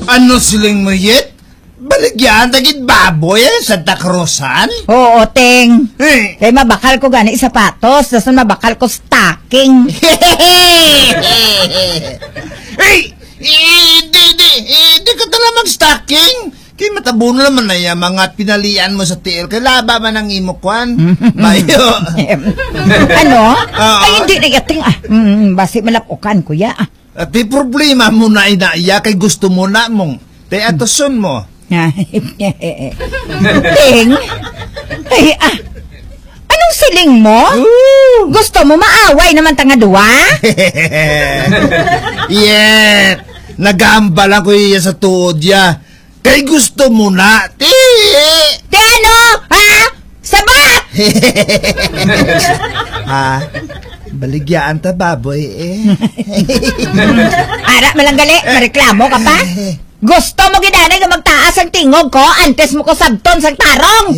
Ano siling mo yet? Baligyan, tagit baboy Santa Cruzan? Oo, Ting. Eh. Kaya mabakal ko gani sapatos, dasan mabakal ko stocking. Hey! Hindi ka tala mag-stocking. Kaya matabuno naman na yung mga pinalian mo sa tiil. Kaya laba man ang imukwan. Bayo. Ano? Oo. Ay, hindi na yating. Basi malapukan, kuya. At di problema mo na inaiya kay gusto mo na mong. Te atoson mo. Ting? Ay, anong siling mo? Gusto mo maaway naman tanga duwa? Yeah. Nagamba lang ko iya sa tuod ya. Kay gusto mo na. Ti ano? Ha? Saba? Baligyaan ta baboy Ara malanggali, mareklamo ka pa? Gusto mo gidanay nga magtaas ang tingog ko antes mo ko sabton sang tarong?